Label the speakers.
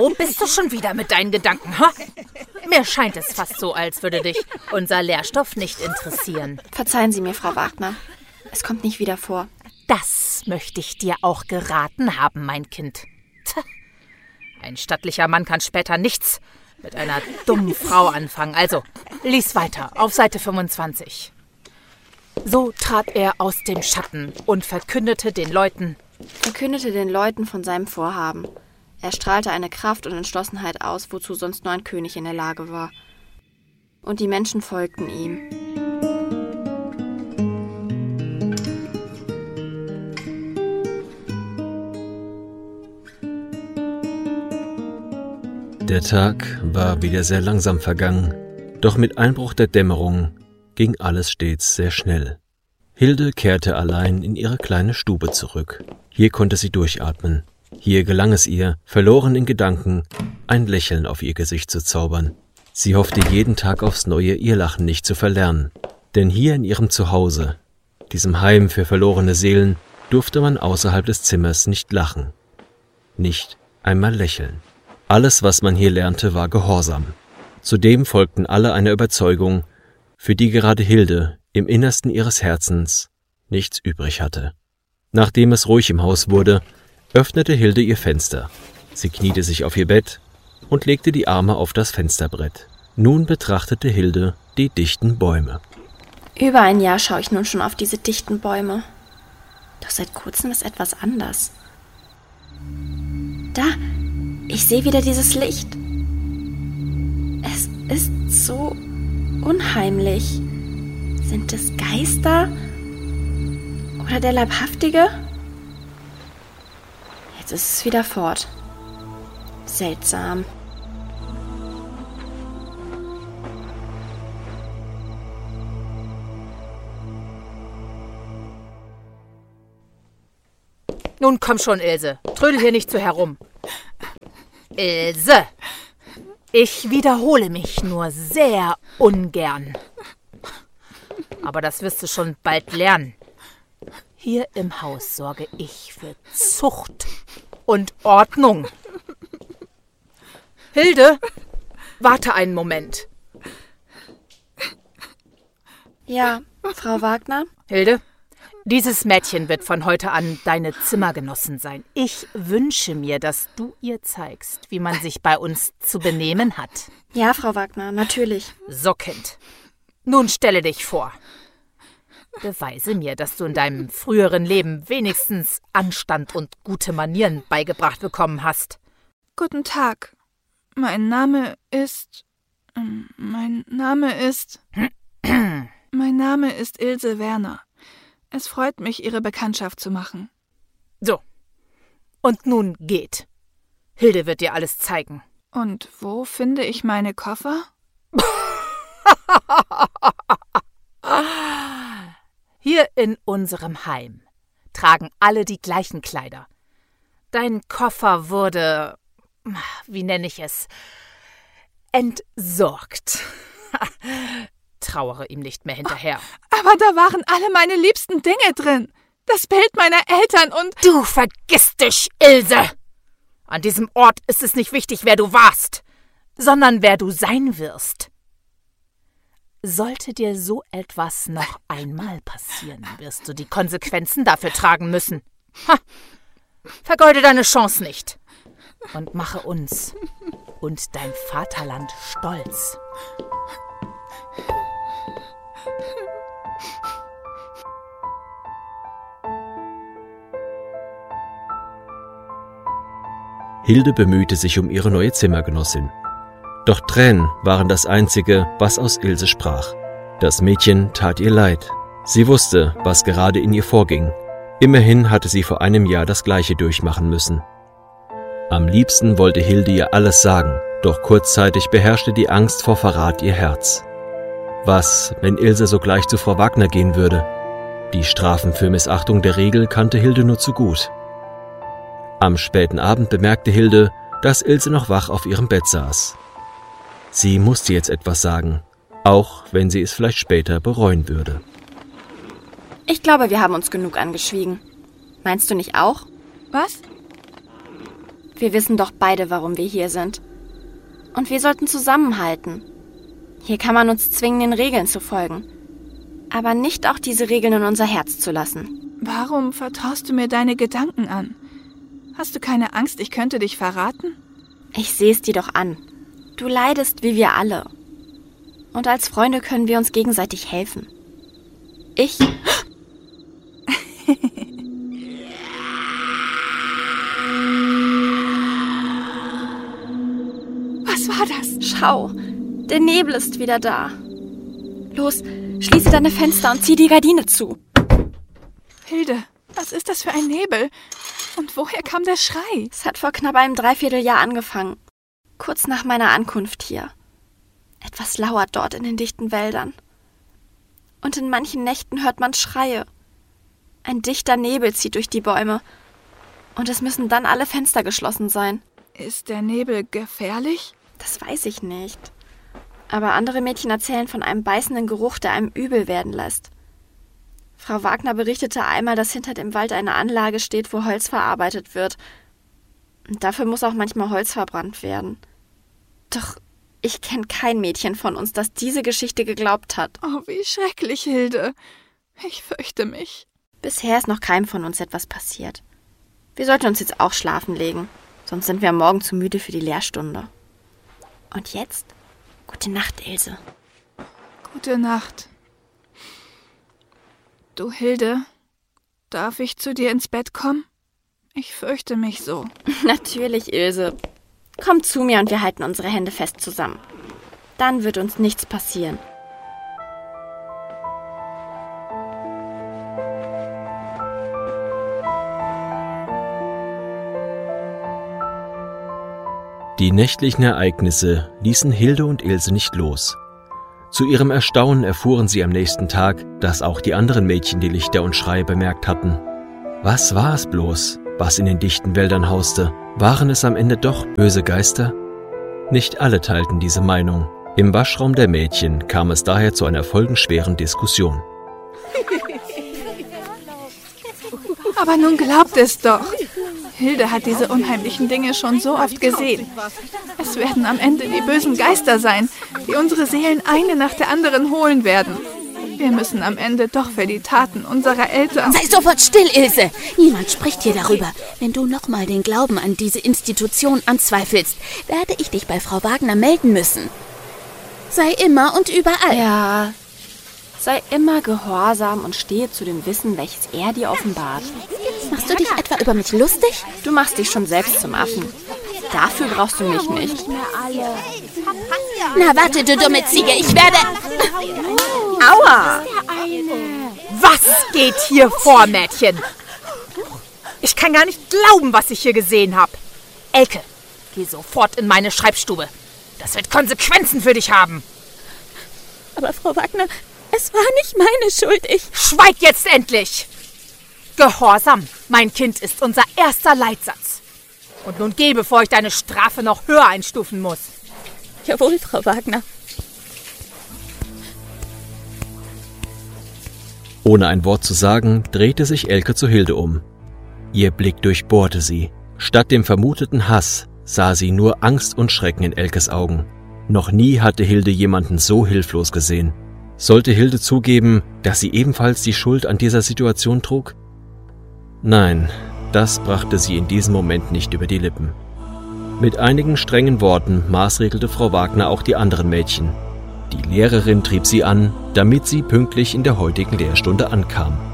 Speaker 1: Wo bist du schon wieder mit deinen Gedanken, ha? Mir scheint es fast so, als würde dich unser Lehrstoff nicht interessieren.
Speaker 2: Verzeihen Sie mir, Frau Wagner. Es kommt nicht wieder vor.
Speaker 1: Das möchte ich dir auch geraten haben, mein Kind. Tja, ein stattlicher Mann kann später nichts mit einer dummen Frau anfangen. Also, lies weiter, auf Seite 25. So trat er aus dem Schatten und verkündete den Leuten
Speaker 2: von seinem Vorhaben. Er strahlte eine Kraft und Entschlossenheit aus, wozu sonst nur ein König in der Lage war. Und die Menschen folgten ihm.
Speaker 3: Der Tag war wieder sehr langsam vergangen, doch mit Einbruch der Dämmerung ging alles stets sehr schnell. Hilde kehrte allein in ihre kleine Stube zurück. Hier konnte sie durchatmen. Hier gelang es ihr, verloren in Gedanken, ein Lächeln auf ihr Gesicht zu zaubern. Sie hoffte jeden Tag aufs Neue, ihr Lachen nicht zu verlernen. Denn hier in ihrem Zuhause, diesem Heim für verlorene Seelen, durfte man außerhalb des Zimmers nicht lachen. Nicht einmal lächeln. Alles, was man hier lernte, war Gehorsam. Zudem folgten alle einer Überzeugung, für die gerade Hilde im Innersten ihres Herzens nichts übrig hatte. Nachdem es ruhig im Haus wurde, öffnete Hilde ihr Fenster. Sie kniete sich auf ihr Bett und legte die Arme auf das Fensterbrett. Nun betrachtete Hilde die dichten Bäume.
Speaker 2: Über ein Jahr schaue ich nun schon auf diese dichten Bäume. Doch seit kurzem ist etwas anders. Da, ich sehe wieder dieses Licht. Es ist so unheimlich. Sind es Geister? Oder der Leibhaftige? Jetzt ist es wieder fort. Seltsam.
Speaker 1: Nun komm schon, Ilse. Trödel hier nicht so herum. Ilse! Ich wiederhole mich nur sehr ungern. Aber das wirst du schon bald lernen. Hier im Haus sorge ich für Zucht und Ordnung. Hilde, warte einen Moment.
Speaker 2: Ja, Frau Wagner?
Speaker 1: Hilde, dieses Mädchen wird von heute an deine Zimmergenossin sein. Ich wünsche mir, dass du ihr zeigst, wie man sich bei uns zu benehmen hat.
Speaker 2: Ja, Frau Wagner, natürlich.
Speaker 1: So, Kind. Nun stelle dich vor. Beweise mir, dass du in deinem früheren Leben wenigstens Anstand und gute Manieren beigebracht bekommen hast.
Speaker 4: Guten Tag. Mein Name ist Ilse Werner. Es freut mich, Ihre Bekanntschaft zu machen.
Speaker 1: So. Und nun geht. Hilde wird dir alles zeigen.
Speaker 4: Und wo finde ich meine Koffer?
Speaker 1: Hier in unserem Heim tragen alle die gleichen Kleider. Dein Koffer wurde, wie nenne ich es, entsorgt. Trauere ihm nicht mehr hinterher.
Speaker 4: Aber da waren alle meine liebsten Dinge drin. Das Bild meiner Eltern und...
Speaker 1: Du vergiss dich, Ilse! An diesem Ort ist es nicht wichtig, wer du warst, sondern wer du sein wirst. Sollte dir so etwas noch einmal passieren, wirst du die Konsequenzen dafür tragen müssen. Ha! Vergeude deine Chance nicht und mache uns und dein Vaterland stolz.
Speaker 3: Hilde bemühte sich um ihre neue Zimmergenossin. Doch Tränen waren das Einzige, was aus Ilse sprach. Das Mädchen tat ihr leid. Sie wusste, was gerade in ihr vorging. Immerhin hatte sie vor einem Jahr das Gleiche durchmachen müssen. Am liebsten wollte Hilde ihr alles sagen, doch kurzzeitig beherrschte die Angst vor Verrat ihr Herz. Was, wenn Ilse sogleich zu Frau Wagner gehen würde? Die Strafen für Missachtung der Regel kannte Hilde nur zu gut. Am späten Abend bemerkte Hilde, dass Ilse noch wach auf ihrem Bett saß. Sie musste jetzt etwas sagen, auch wenn sie es vielleicht später bereuen würde.
Speaker 2: Ich glaube, wir haben uns genug angeschwiegen. Meinst du nicht auch?
Speaker 4: Was?
Speaker 2: Wir wissen doch beide, warum wir hier sind. Und wir sollten zusammenhalten. Hier kann man uns zwingen, den Regeln zu folgen. Aber nicht auch diese Regeln in unser Herz zu lassen.
Speaker 4: Warum vertraust du mir deine Gedanken an? Hast du keine Angst, ich könnte dich verraten?
Speaker 2: Ich sehe es dir doch an. Du leidest wie wir alle. Und als Freunde können wir uns gegenseitig helfen. Ich...
Speaker 4: Was war das?
Speaker 2: Schau, der Nebel ist wieder da. Los, schließe deine Fenster und zieh die Gardine zu.
Speaker 4: Hilde, was ist das für ein Nebel? Und woher kam der Schrei?
Speaker 2: Es hat vor knapp einem Dreivierteljahr angefangen. Kurz nach meiner Ankunft hier. Etwas lauert dort in den dichten Wäldern. Und in manchen Nächten hört man Schreie. Ein dichter Nebel zieht durch die Bäume. Und es müssen dann alle Fenster geschlossen sein.
Speaker 4: Ist der Nebel gefährlich?
Speaker 2: Das weiß ich nicht. Aber andere Mädchen erzählen von einem beißenden Geruch, der einem übel werden lässt. Frau Wagner berichtete einmal, dass hinter dem Wald eine Anlage steht, wo Holz verarbeitet wird. Und dafür muss auch manchmal Holz verbrannt werden. Doch ich kenne kein Mädchen von uns, das diese Geschichte geglaubt hat.
Speaker 4: Oh, wie schrecklich, Hilde. Ich fürchte mich.
Speaker 2: Bisher ist noch keinem von uns etwas passiert. Wir sollten uns jetzt auch schlafen legen, sonst sind wir am Morgen zu müde für die Lehrstunde. Und jetzt? Gute Nacht, Ilse.
Speaker 4: Gute Nacht. Du, Hilde, darf ich zu dir ins Bett kommen? Ich fürchte mich so.
Speaker 2: Natürlich, Ilse. Komm zu mir und wir halten unsere Hände fest zusammen. Dann wird uns nichts passieren.
Speaker 3: Die nächtlichen Ereignisse ließen Hilde und Ilse nicht los. Zu ihrem Erstaunen erfuhren sie am nächsten Tag, dass auch die anderen Mädchen die Lichter und Schreie bemerkt hatten. Was war es bloß, was in den dichten Wäldern hauste? Waren es am Ende doch böse Geister? Nicht alle teilten diese Meinung. Im Waschraum der Mädchen kam es daher zu einer folgenschweren Diskussion.
Speaker 4: Aber nun glaubt es doch. Hilde hat diese unheimlichen Dinge schon so oft gesehen. Es werden am Ende die bösen Geister sein, die unsere Seelen eine nach der anderen holen werden. Wir müssen am Ende doch für die Taten unserer Eltern...
Speaker 5: Sei sofort still, Ilse! Niemand spricht hier darüber. Wenn du nochmal den Glauben an diese Institution anzweifelst, werde ich dich bei Frau Wagner melden müssen. Sei immer und überall.
Speaker 2: Ja, sei immer gehorsam und stehe zu dem Wissen, welches er dir offenbart.
Speaker 5: Machst du dich etwa über mich lustig?
Speaker 2: Du machst dich schon selbst zum Affen. Dafür brauchst du mich nicht.
Speaker 5: Na warte, du dumme Ziege, ich werde...
Speaker 2: Aua!
Speaker 1: Was geht hier vor, Mädchen? Ich kann gar nicht glauben, was ich hier gesehen habe. Elke, geh sofort in meine Schreibstube. Das wird Konsequenzen für dich haben.
Speaker 5: Aber Frau Wagner, es war nicht meine Schuld,
Speaker 1: Schweig jetzt endlich! Gehorsam, mein Kind, ist unser erster Leitsatz. Und nun geh, bevor ich deine Strafe noch höher einstufen muss.
Speaker 5: Jawohl, Frau Wagner.
Speaker 3: Ohne ein Wort zu sagen, drehte sich Elke zu Hilde um. Ihr Blick durchbohrte sie. Statt dem vermuteten Hass sah sie nur Angst und Schrecken in Elkes Augen. Noch nie hatte Hilde jemanden so hilflos gesehen. Sollte Hilde zugeben, dass sie ebenfalls die Schuld an dieser Situation trug? Nein, das brachte sie in diesem Moment nicht über die Lippen. Mit einigen strengen Worten maßregelte Frau Wagner auch die anderen Mädchen. Die Lehrerin trieb sie an, damit sie pünktlich in der heutigen Lehrstunde ankam.